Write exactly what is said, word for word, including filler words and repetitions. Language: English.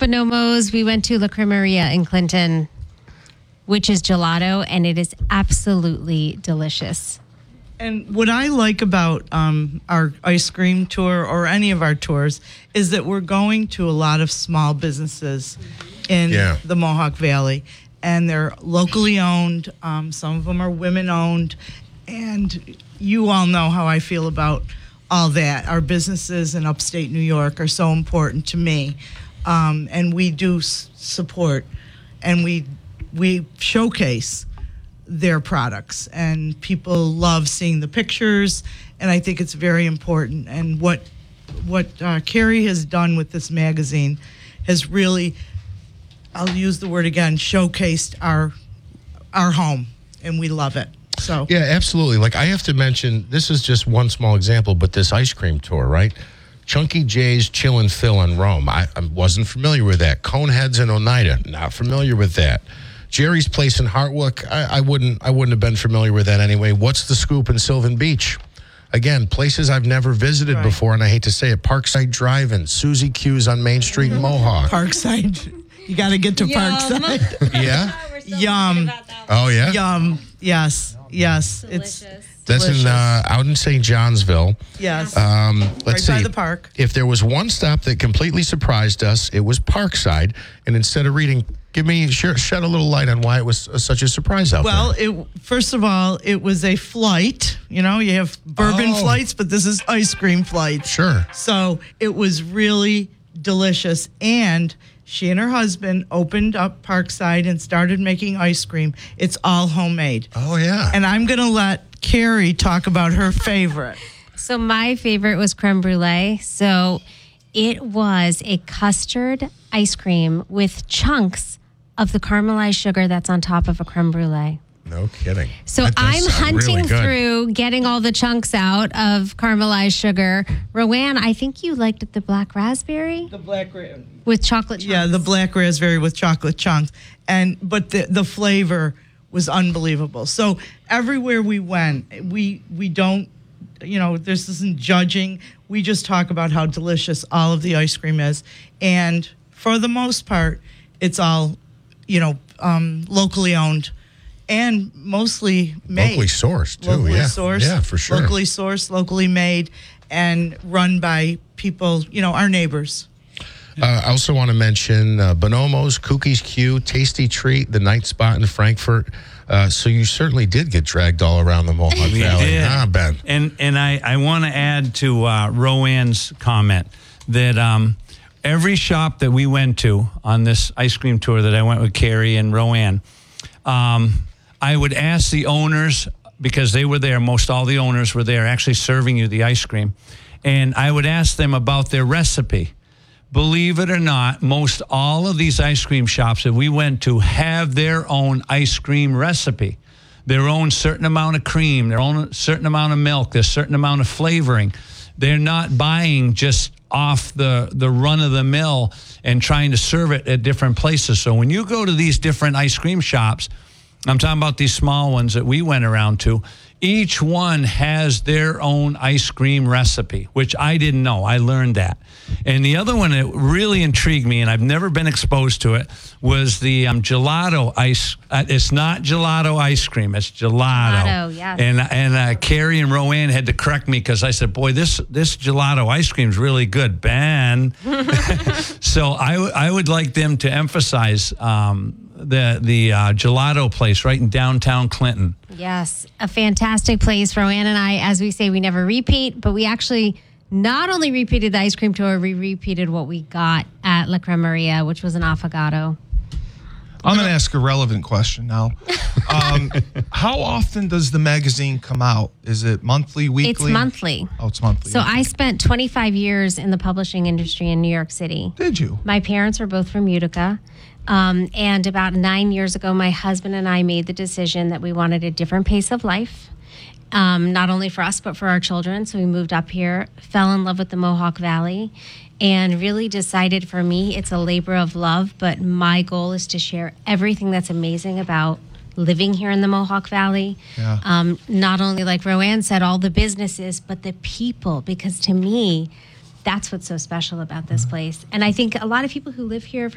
Bonomo's. We went to La Cremeria in Clinton, which is gelato, and it is absolutely delicious. And what I like about um, our ice cream tour or any of our tours is that we're going to a lot of small businesses in Yeah. the Mohawk Valley. And they're locally owned. Um, some of them are women owned. And you all know how I feel about all that. Our businesses in upstate New York are so important to me. Um, and we do s- support and we we showcase their products. And people love seeing the pictures. And I think it's very important. And what, what uh, Carrie has done with this magazine has really, I'll use the word again, showcased our our home, and we love it. So Yeah, absolutely. Like, I have to mention, this is just one small example, but this ice cream tour, right? Chunky Jay's Chill and Phil in Rome. I, I wasn't familiar with that. Coneheads in Oneida. Not familiar with that. Jerry's Place in Hartwick. I, I wouldn't. I wouldn't have been familiar with that anyway. What's the Scoop in Sylvan Beach? Again, places I've never visited Right. before, and I hate to say it. Parkside Drive-In, Susie Q's on Main Street in Mohawk. Parkside, you got to get to Parkside. Yeah. Yum, Oh yeah. yum. Yes, yes. It's That's delicious. in uh, out in Saint Johnsville. yes. Um, let's Right see. by the park. If there was one stop that completely surprised us, it was Parkside. And instead of reading, give me sh- shed a little light on why it was uh, such a surprise out Well, there. it first of all, it was a flight. You know, you have bourbon Oh. flights, but this is ice cream flights. Sure. So it was really delicious. And she and her husband opened up Parkside and started making ice cream. It's all homemade. Oh yeah. And I'm going to let Carrie talk about her favorite. So my favorite was creme brulee. So it was a custard ice cream with chunks of the caramelized sugar that's on top of a creme brulee. No kidding. So That does I'm sound hunting really good. through getting all the chunks out of caramelized sugar. Rowan, I think you liked it, the black raspberry The black with chocolate chunks. Yeah, the black raspberry with chocolate chunks. And but the the flavor was unbelievable. So everywhere we went, we we don't, you know, this isn't judging. We just talk about how delicious all of the ice cream is. And for the most part, it's all, you know, um, locally owned and mostly made. Locally sourced too. Locally yeah. sourced. Yeah, for sure. Locally sourced, locally made, and run by people, you know, our neighbors. Uh, I also want to mention uh, Bonomo's, Cookies Q, Tasty Treat, the Night Spot in Frankfurt. Uh, so you certainly did get dragged all around the Mohawk We Valley. did. Ah, Ben. And and I, I want to add to uh, Rowan's comment that um, every shop that we went to on this ice cream tour that I went with Carrie and Rowan, um, I would ask the owners, because they were there, most all the owners were there actually serving you the ice cream, and I would ask them about their recipe. Believe it or not, most all of these ice cream shops that we went to have their own ice cream recipe, their own certain amount of cream, their own certain amount of milk, their certain amount of flavoring. They're not buying just off the, the run of the mill and trying to serve it at different places. So when you go to these different ice cream shops, I'm talking about these small ones that we went around to, each one has their own ice cream recipe, which I didn't know. I learned that. And the other one that really intrigued me, and I've never been exposed to it, was the um, gelato ice. Uh, it's not gelato ice cream. It's gelato. Gelato, yes. And and uh, Carrie and Rowan had to correct me because I said, boy, this this gelato ice cream is really good, Ben. So I, w- I would like them to emphasize um, the, the uh, gelato place right in downtown Clinton. Yes, a fantastic place. Rowan and I, as we say, we never repeat, but we actually not only repeated the ice cream tour, we repeated what we got at La Cremeria, which was an affogato. I'm going to ask a relevant question now. Um, how often does the magazine come out? Is it monthly, weekly? It's monthly. Oh, it's monthly. So okay. I spent twenty-five years in the publishing industry in New York City. Did you? My parents are both from Utica. Um, and about nine years ago, my husband and I made the decision that we wanted a different pace of life, um, not only for us, but for our children. So we moved up here, fell in love with the Mohawk Valley, and really decided for me, it's a labor of love, but my goal is to share everything that's amazing about living here in the Mohawk Valley. Yeah. Um, not only, like Rowan said, all the businesses, but the people, because to me, that's what's so special about this place. And I think a lot of people who live here for